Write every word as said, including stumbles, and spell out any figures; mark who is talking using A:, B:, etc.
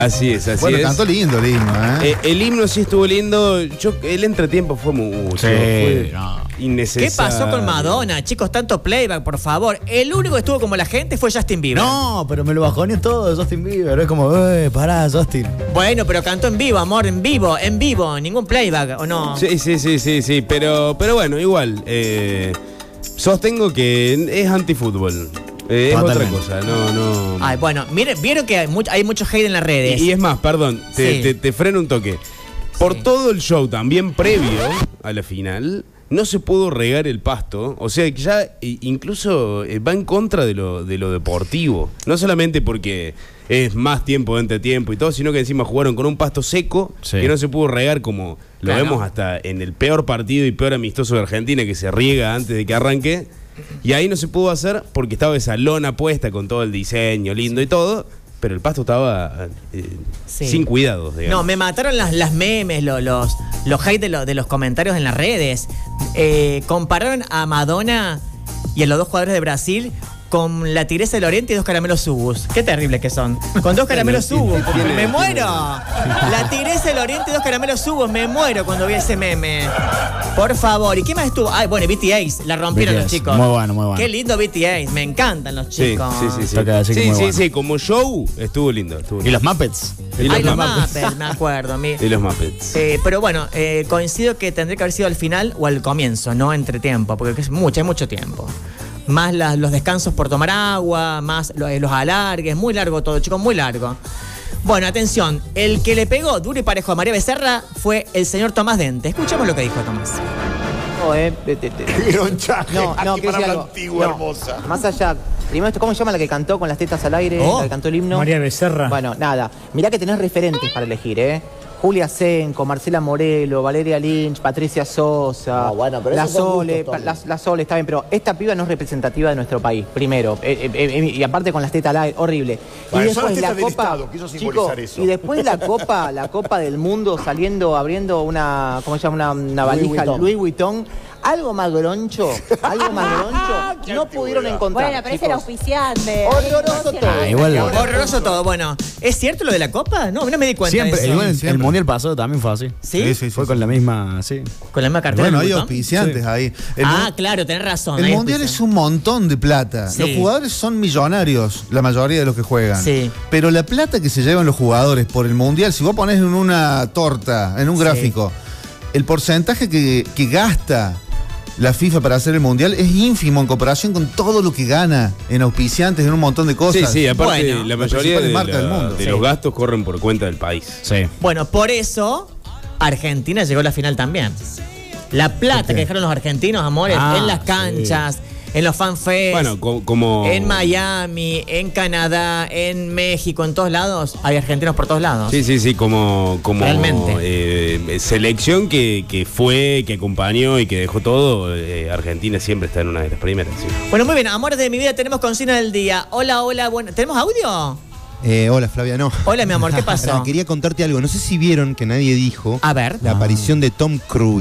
A: Así es, así
B: bueno,
A: es.
B: Bueno, cantó lindo el himno, ¿eh?
A: ¿eh? El himno sí estuvo lindo. Yo, el entretiempo fue mucho.
C: Sí,
A: fue
C: no.
A: innecesario.
D: ¿Qué pasó con Madonna? Chicos, tanto playback, por favor. El único que estuvo como la gente fue Justin Bieber.
C: No, pero me lo bajoneó todo de Justin Bieber. Es como, eh, pará, Justin.
D: Bueno, pero cantó en vivo, amor, en vivo, en vivo. Ningún playback, ¿o no?
A: Sí, sí, sí, sí, sí. Pero, pero bueno, igual. Eh, sostengo que es antifútbol. Eh, es
C: Totalmente.
A: otra cosa, no, no.
D: Ay, bueno, miren, vieron que hay mucho, hay mucho hate en las redes.
A: Y, y es más, perdón, te,
D: Sí.
A: te, te freno un toque. Por
D: Sí.
A: todo el show, también previo a la final, no se pudo regar el pasto. O sea, que ya eh, incluso eh, va en contra de lo, de lo deportivo. No solamente porque es más tiempo de entretiempo y todo, sino que encima jugaron con un pasto seco
C: Sí.
A: que no se pudo regar como lo
D: Claro.
A: vemos hasta en el peor partido y peor amistoso de Argentina, que se riega antes de que arranque. Y ahí no se pudo hacer porque estaba esa lona puesta con todo el diseño lindo y todo, pero el pasto estaba eh,
D: Sí.
A: sin cuidados, digamos.
D: No, me mataron las, las memes, lo- los, los hate de, lo- de los comentarios en las redes. Eh, compararon a Madonna y a los dos jugadores de Brasil con la Tigresa del Oriente y dos caramelos Subus. Qué terribles que son. Con dos caramelos Subus.
A: Tiene-
D: Me muero. La Tigresa del Oriente y dos caramelos Subus. Me muero cuando vi ese meme. Por favor. ¿Y qué más estuvo? Ay, bueno, B T S. La rompieron
C: B T
D: los
C: S.
D: chicos.
C: Muy bueno, muy bueno.
D: Qué lindo B T S. Me encantan los
A: Sí,
D: chicos.
A: sí, sí, sí.
C: Toca decir que
A: Sí,
C: muy
A: sí,
C: bueno.
A: sí, como show estuvo lindo. Estuvo
C: Y
A: lindo.
C: los Muppets.
A: Y los
D: Ay, los
A: Muppets.
D: Muppets, me acuerdo. Mi-
A: Y los Muppets.
D: Eh, pero bueno, eh, coincido que tendría que haber sido al final o al comienzo, no entre tiempo, porque es mucho, hay mucho tiempo. Más las- los descansos por tomar agua, más lo- eh, los alargues, muy largo todo, chicos, muy largo. Bueno, atención, el que le pegó duro y parejo a María Becerra fue el señor Tomás Dente. Escuchemos lo que dijo Tomás.
E: No, eh, de- de- de- no, no, quiero decir algo. No, más allá, primero, esto, ¿cómo se llama la que cantó con las tetas al aire?
D: Oh.
E: La que cantó el himno.
F: María Becerra.
E: Bueno, nada. Mirá que tenés referentes para elegir, ¿eh? Julia Senco, Marcela Morelo, Valeria Lynch, Patricia Sosa,
G: Ah, bueno, pero
E: la
G: esos son
E: Sole,
G: gustos, Tommy.
E: la, la Sole está bien, pero esta piba no es representativa de nuestro país, primero. Eh, eh, eh, y aparte con las tetas al aire, horrible.
G: Bueno,
E: y
G: son las
E: después la
G: tetas del
E: copa,
G: Estado, quiso simbolizar
E: chicos,
G: eso.
E: y después la copa, la copa del mundo saliendo, abriendo una, ¿cómo se llama? Una, una valija
G: Vuitton.
E: Louis Vuitton. Algo más groncho, algo más groncho, no pudieron encontrar.
H: Bueno, pero ese era
E: chicos.
H: auspiciante.
E: Horroroso todo.
C: Ah, igual.
D: Horroroso todo. Bueno, ¿es cierto lo de la copa? No, no me di cuenta
C: Siempre,
D: de eso.
C: igual el,
B: Siempre.
C: el mundial pasado también fue así.
D: ¿Sí?
B: Sí, sí,
C: Fue
B: sí,
C: con
B: sí.
C: la misma, sí.
D: Con la misma cartera.
B: Bueno,
D: del
B: hay
D: botón.
B: auspiciantes ahí. El
D: Ah,
B: mu-
D: claro, tenés razón.
B: El
D: hay
B: mundial es
D: auspiciantes.
B: un montón de plata.
D: Sí.
B: Los jugadores son millonarios, la mayoría de los que juegan.
D: Sí.
B: Pero la plata que se llevan los jugadores por el mundial, si vos pones en una torta, en un
D: Sí.
B: gráfico, el porcentaje que, que gasta la FIFA para hacer el mundial es ínfimo en comparación con todo lo que gana en auspiciantes, en un montón de cosas.
A: Sí, sí, aparte
D: Bueno.
A: la
B: Las
A: mayoría
B: principales
A: de,
B: marcas
A: la-
B: del mundo.
A: de
D: Sí.
A: los gastos corren por cuenta del país.
C: Sí.
D: Bueno, por eso Argentina llegó a la final también. La plata que dejaron los argentinos, amores,
C: Ah,
D: en las canchas, en los fanfests,
A: Bueno, co- como...
D: en Miami, en Canadá, en México, en todos lados. Hay argentinos por todos lados.
A: Sí, sí, sí, como, como
D: Realmente.
A: eh, selección que, que fue, que acompañó y que dejó todo, eh, Argentina siempre está en una de las primeras. Sí.
D: Bueno, muy bien, amores de mi vida, tenemos consigna del día. Hola, hola, bueno, ¿tenemos audio?
I: Eh, hola Flavia, no.
D: Hola, mi amor, ¿qué pasó?
I: Quería contarte algo. No sé si vieron que nadie dijo
D: A ver.
I: la aparición de Tom Cruise.